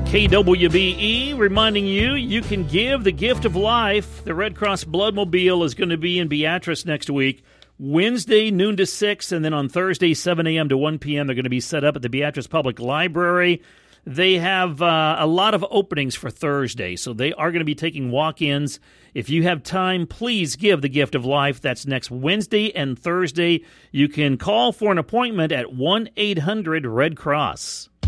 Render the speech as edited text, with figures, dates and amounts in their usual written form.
KWBE reminding you can give the gift of life. The Red Cross Bloodmobile is going to be in Beatrice next week. Wednesday, noon to 6, and then on Thursday, 7 a.m. to 1 p.m., they're going to be set up at the Beatrice Public Library. They have a lot of openings for Thursday, so they are going to be taking walk-ins. If you have time, please give the gift of life. That's next Wednesday and Thursday. You can call for an appointment at 1-800-RED-CROSS.